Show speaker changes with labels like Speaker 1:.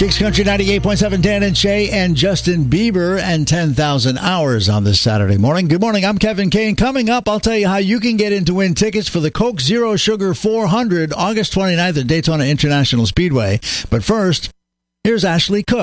Speaker 1: Kicks Country 98.7, Dan and Shay and Justin Bieber and 10,000 Hours on this Saturday morning. Good morning, I'm Kevin Kane. Coming up, I'll tell you how you can get in to win tickets for the Coke Zero Sugar 400 August 29th at Daytona International Speedway. But first, here's Ashley Cook.